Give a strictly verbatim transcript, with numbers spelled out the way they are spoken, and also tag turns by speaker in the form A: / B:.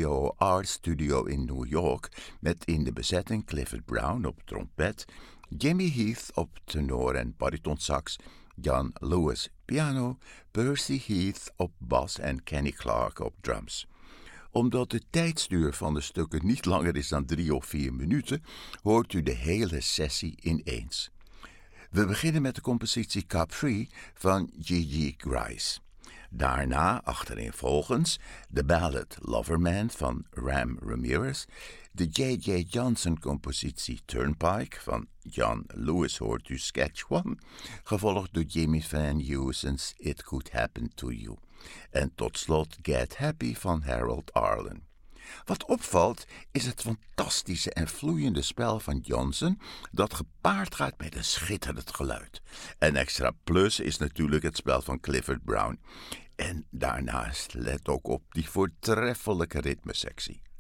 A: O Art Studio in New York met in de bezetting Clifford Brown op trompet, Jimmy Heath op tenor en baritonsax, John Lewis piano, Percy Heath op bas en Kenny Clarke op drums. Omdat de tijdsduur van de stukken niet langer is dan drie of vier minuten, hoort u de hele sessie ineens. We beginnen met de compositie Capri van G G Grice. Daarna, achtereenvolgens, de ballad Loverman van Ram Ramirez, de J J Johnson-compositie Turnpike van John Lewis hoort u Sketch One, gevolgd door Jimmy Van Heusen's It Could Happen to You. En tot slot Get Happy van Harold Arlen. Wat opvalt is het fantastische en vloeiende spel van Johnson dat gepaard gaat met een schitterend geluid. Een extra plus is natuurlijk het spel van Clifford Brown. En daarnaast let ook op die voortreffelijke ritmesectie.